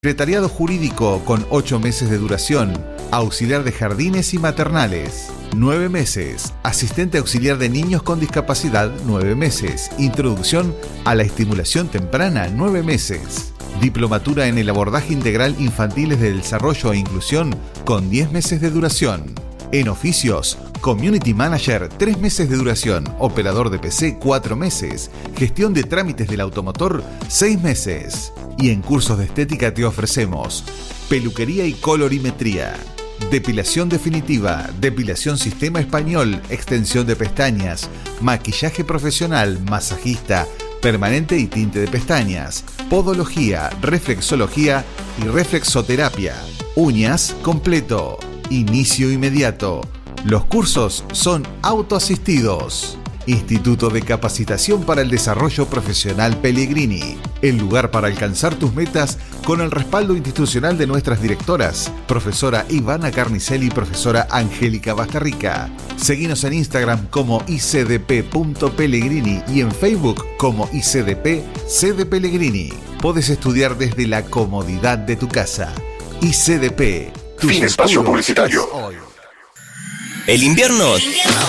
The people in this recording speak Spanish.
Secretariado jurídico con 8 meses de duración. Auxiliar de jardines y maternales, 9 meses. Asistente auxiliar de niños con discapacidad, 9 meses. Introducción a la estimulación temprana, 9 meses. Diplomatura en el abordaje integral infantiles de desarrollo e inclusión con 10 meses de duración. En oficios, Community Manager, 3 meses de duración. Operador de PC, 4 meses. Gestión de trámites del automotor, 6 meses. Y en cursos de estética te ofrecemos peluquería y colorimetría, depilación definitiva, depilación sistema español, extensión de pestañas, maquillaje profesional, masajista, permanente y tinte de pestañas, podología, reflexología y reflexoterapia, uñas completo, inicio inmediato. Los cursos son autoasistidos. Instituto de Capacitación para el Desarrollo Profesional Pellegrini, el lugar para alcanzar tus metas con el respaldo institucional de nuestras directoras, profesora Ivana Carnicelli y profesora Angélica Bastarrica. Seguinos en Instagram como icdp.pellegrini y en Facebook como icdp CD Pellegrini. Podés estudiar desde la comodidad de tu casa. ICDP. Fin espacio publicitario. El invierno